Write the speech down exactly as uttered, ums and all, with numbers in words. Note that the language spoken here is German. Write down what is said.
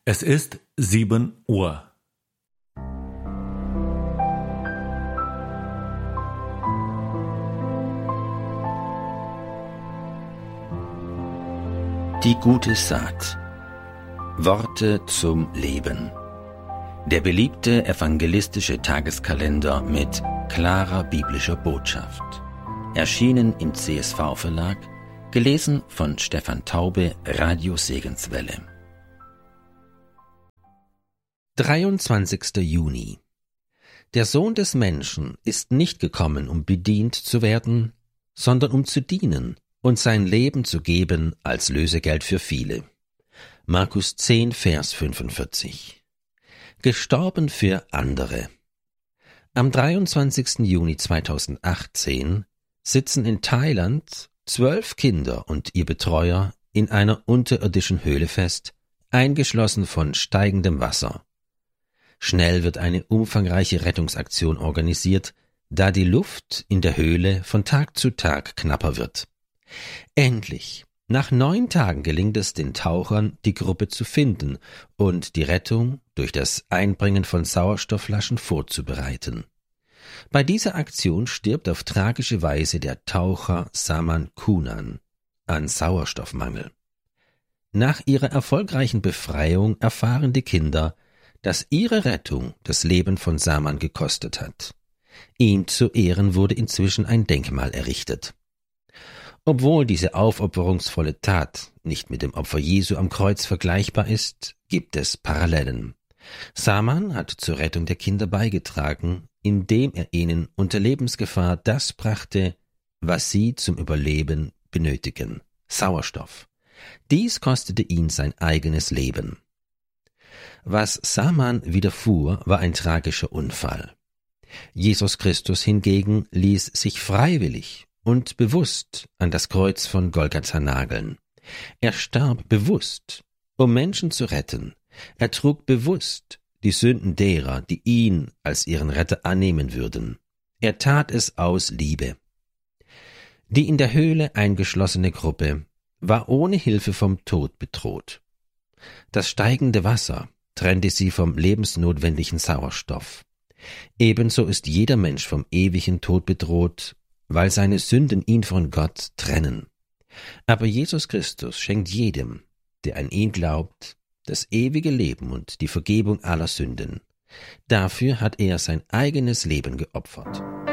Es ist sieben Uhr. Die gute Saat. Worte zum Leben. Der beliebte evangelistische Tageskalender mit klarer biblischer Botschaft. Erschienen im C S V-Verlag, gelesen von Stefan Taube, Radio Segenswelle. dreiundzwanzigster Juni. Der Sohn des Menschen ist nicht gekommen, um bedient zu werden, sondern um zu dienen und sein Leben zu geben als Lösegeld für viele. Markus zehn, Vers fünfundvierzig. Gestorben für andere. Am dreiundzwanzigsten Juni zweitausendachtzehn sitzen in Thailand zwölf Kinder und ihr Betreuer in einer unterirdischen Höhle fest, eingeschlossen von steigendem Wasser. Schnell wird eine umfangreiche Rettungsaktion organisiert, da die Luft in der Höhle von Tag zu Tag knapper wird. Endlich, nach neun Tagen gelingt es den Tauchern, die Gruppe zu finden und die Rettung durch das Einbringen von Sauerstoffflaschen vorzubereiten. Bei dieser Aktion stirbt auf tragische Weise der Taucher Saman Kunan an Sauerstoffmangel. Nach ihrer erfolgreichen Befreiung erfahren die Kinder, dass ihre Rettung das Leben von Saman gekostet hat. Ihm zu Ehren wurde inzwischen ein Denkmal errichtet. Obwohl diese aufopferungsvolle Tat nicht mit dem Opfer Jesu am Kreuz vergleichbar ist, gibt es Parallelen. Saman hat zur Rettung der Kinder beigetragen, indem er ihnen unter Lebensgefahr das brachte, was sie zum Überleben benötigen: Sauerstoff. Dies kostete ihn sein eigenes Leben. Was Saman widerfuhr, war ein tragischer Unfall. Jesus Christus hingegen ließ sich freiwillig und bewusst an das Kreuz von Golgatha nageln. Er starb bewusst, um Menschen zu retten. Er trug bewusst die Sünden derer, die ihn als ihren Retter annehmen würden. Er tat es aus Liebe. Die in der Höhle eingeschlossene Gruppe war ohne Hilfe vom Tod bedroht. Das steigende Wasser trennte sie vom lebensnotwendigen Sauerstoff. Ebenso ist jeder Mensch vom ewigen Tod bedroht, weil seine Sünden ihn von Gott trennen. Aber Jesus Christus schenkt jedem, der an ihn glaubt, das ewige Leben und die Vergebung aller Sünden. Dafür hat er sein eigenes Leben geopfert.